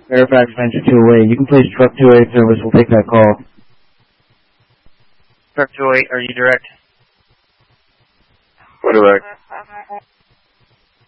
Fairfax Venture 208. You can place Truck 208 service. We'll take that call. Truck 208, are you direct? We're direct.